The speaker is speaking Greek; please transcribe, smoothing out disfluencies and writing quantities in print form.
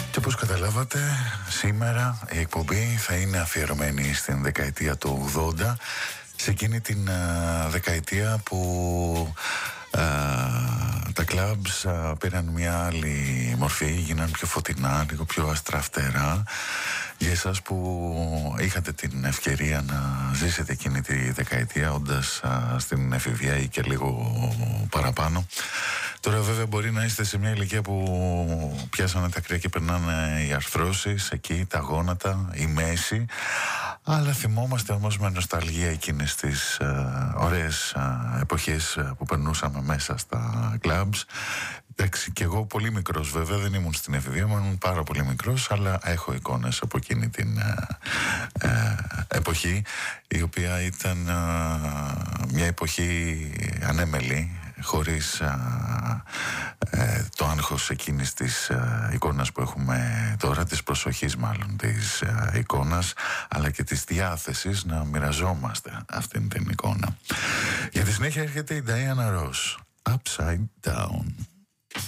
Και όπως καταλάβατε, σήμερα η εκπομπή θα είναι αφιερωμένη στην δεκαετία του 80, σε εκείνη την δεκαετία που τα κλαμπς πήραν μια άλλη μορφή, γίναν πιο φωτεινά, λίγο πιο αστραφτερά. Για εσάς που είχατε την ευκαιρία να ζήσετε εκείνη τη δεκαετία, όντας στην εφηβεία ή και λίγο παραπάνω. Τώρα βέβαια μπορεί να είστε σε μια ηλικία που πιάσανε τα κρύα και περνάνε οι αρθρώσεις, εκεί τα γόνατα, η μέση. Αλλά θυμόμαστε όμως με νοσταλγία εκείνες τις ωραίες εποχές που περνούσαμε μέσα στα κλαμπς. Εντάξει, και εγώ πολύ μικρός βέβαια, δεν ήμουν στην εφηβεία μου, ήμουν πάρα πολύ μικρός, αλλά έχω εικόνες από εκείνη την εποχή, η οποία ήταν μια εποχή ανέμελη, χωρίς το άγχος εκείνης της εικόνας που έχουμε τώρα, της προσοχής μάλλον της εικόνας, αλλά και της διάθεσης να μοιραζόμαστε αυτήν την εικόνα. Για τη συνέχεια έρχεται η Diana Ross, Upside Down.